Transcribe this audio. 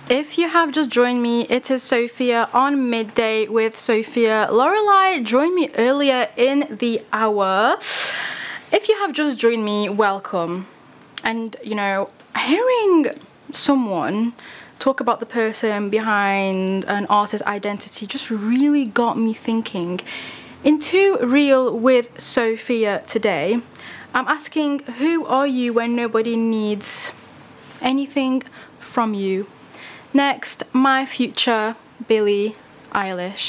If you have just joined me, it is Sophia on Midday with Sophia. Lorelai joined me earlier in the hour. If you have just joined me, welcome. And, you know, hearing someone talk about the person behind an artist's identity just really got me thinking. In Too Real with Sophia today, I'm asking, who are you when nobody needs anything from you? Next, my future Billie Eilish.